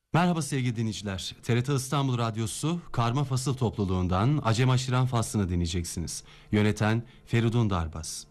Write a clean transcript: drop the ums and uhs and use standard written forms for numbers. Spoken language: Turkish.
Merhaba sevgili dinleyiciler. TRT İstanbul Radyosu Karma Fasıl topluluğundan Acem Aşiran faslını dinleyeceksiniz. Yöneten Feridun Darbas.